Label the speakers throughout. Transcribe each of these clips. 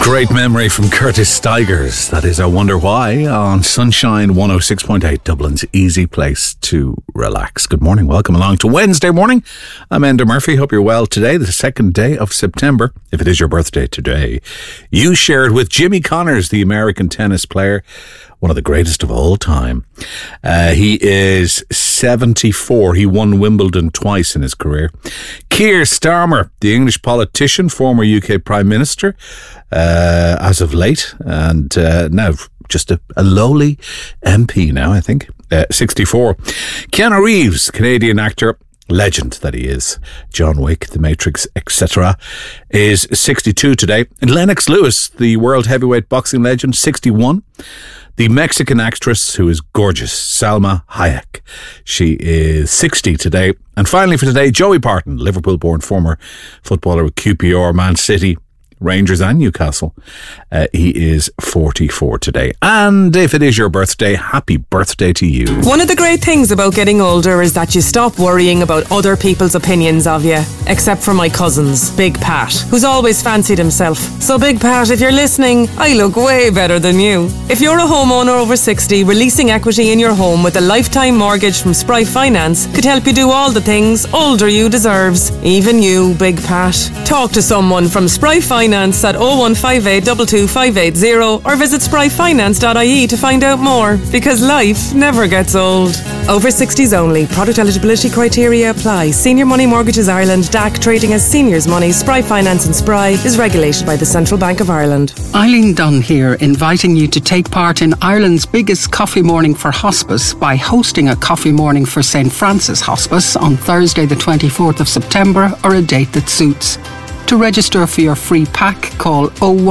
Speaker 1: Great memory from Curtis Stigers. That is I Wonder Why on Sunshine 106.8, Dublin's easy place to relax. Good morning. Welcome along to Wednesday morning. I'm Enda Murphy. Hope you're well today, the second day of September. If it is your birthday today, you shared with Jimmy Connors, the American tennis player, one of the greatest of all time. He is 74. He won Wimbledon twice in his career. Keir Starmer, the English politician, former UK Prime Minister, as of late, and now just a lowly MP now, I think, 64. Keanu Reeves, Canadian actor, legend that he is, John Wick, The Matrix, etc., is 62 today. And Lennox Lewis, the world heavyweight boxing legend, 61. The Mexican actress who is gorgeous, Salma Hayek. She is 60 today. And finally for today, Joey Barton, Liverpool-born former footballer with QPR, Man City, Rangers and Newcastle. He is 44 today. And if it is your birthday, happy birthday to you.
Speaker 2: One of the great things about getting older is that you stop worrying about other people's opinions of you. Except for my cousin's, Big Pat, who's always fancied himself. So Big Pat, if you're listening, I look way better than you. If you're a homeowner over 60, releasing equity in your home with a lifetime mortgage from Spry Finance could help you do all the things older you deserves. Even you, Big Pat. Talk to someone from Spry Finance at 0158 22580 or visit spryfinance.ie to find out more, because life never gets old. Over 60s only. Product eligibility criteria apply. Senior Money Mortgages Ireland, DAC, trading as Seniors Money. Spry Finance and Spry is regulated by the Central Bank of Ireland.
Speaker 3: Eileen Dunn here, inviting you to take part in Ireland's biggest coffee morning for hospice by hosting a coffee morning for St. Francis Hospice on Thursday the 24th of September, or a date that suits. To register for your free pack, call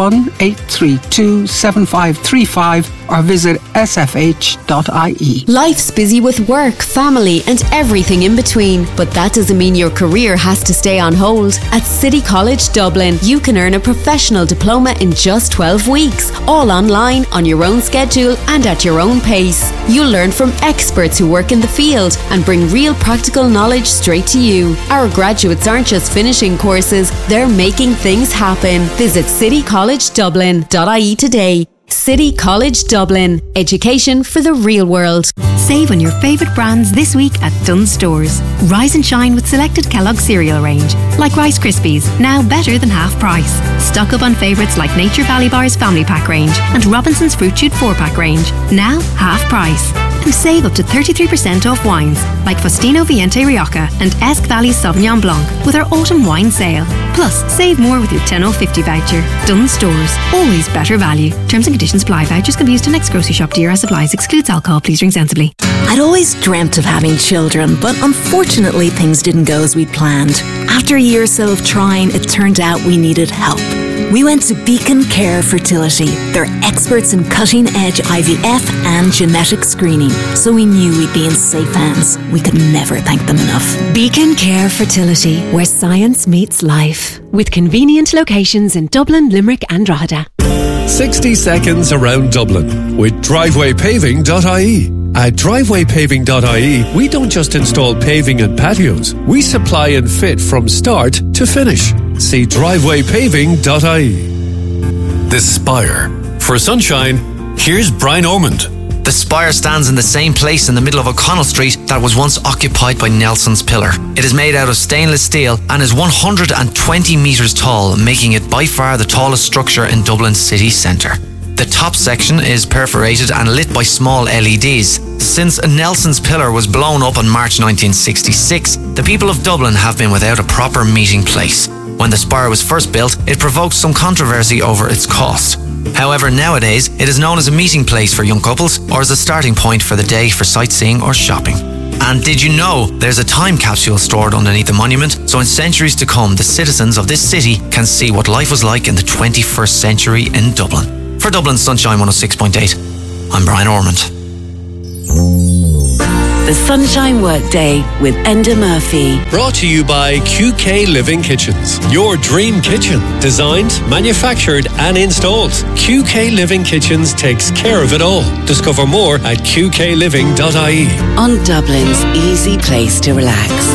Speaker 3: 01832 7535 or visit sfh.ie.
Speaker 4: Life's busy with work, family and everything in between, but that doesn't mean your career has to stay on hold. At City College Dublin, you can earn a professional diploma in just 12 weeks, all online, on your own schedule and at your own pace. You'll learn from experts who work in the field and bring real practical knowledge straight to you. Our graduates aren't just finishing courses, they're making things happen. Visit citycollegedublin.ie today. City College Dublin. Education for the real world.
Speaker 5: Save on your favourite brands this week at Dunnes Stores. Rise and shine with selected Kellogg's cereal range, like Rice Krispies, now better than half price. Stock up on favourites like Nature Valley Bar's Family Pack range and Robinson's Fruit Shoot 4-pack range, now half price. And save up to 33% off wines like Faustino Viente Rioja and Esk Valley Sauvignon Blanc with our autumn wine sale. Plus, save more with your 10/50 voucher. Dunnes Stores, always better value. Terms and conditions apply. Vouchers can be used to next grocery shop. DRS supplies. Excludes alcohol. Please drink sensibly.
Speaker 6: I'd always dreamt of having children, but unfortunately things didn't go as we'd planned. After a year or so of trying, it turned out we needed help. We went to Beacon Care Fertility. They're experts in cutting-edge IVF and genetic screening, so we knew we'd be in safe hands. We could never thank them enough.
Speaker 7: Beacon Care Fertility, where science meets life. With convenient locations in Dublin, Limerick and Drogheda.
Speaker 8: 60 seconds around Dublin with drivewaypaving.ie. At drivewaypaving.ie, we don't just install paving and patios. We supply and fit from start to finish. See drivewaypaving.ie.
Speaker 9: The Spire. For sunshine, here's Brian Ormond.
Speaker 10: The Spire stands in the same place in the middle of O'Connell Street that was once occupied by Nelson's Pillar. It is made out of stainless steel and is 120 metres tall, making it by far the tallest structure in Dublin city centre. The top section is perforated and lit by small LEDs. Since Nelson's Pillar was blown up in March 1966, the people of Dublin have been without a proper meeting place. When the Spire was first built, it provoked some controversy over its cost. However, nowadays, it is known as a meeting place for young couples or as a starting point for the day for sightseeing or shopping. And did you know there's a time capsule stored underneath the monument? So in centuries to come, the citizens of this city can see what life was like in the 21st century in Dublin. For Dublin Sunshine 106.8, I'm Brian Ormond.
Speaker 11: The Sunshine Workday with Enda Murphy.
Speaker 8: Brought to you by QK Living Kitchens. Your dream kitchen. Designed, manufactured and installed. QK Living Kitchens takes care of it all. Discover more at qkliving.ie.
Speaker 11: On Dublin's easy place to relax.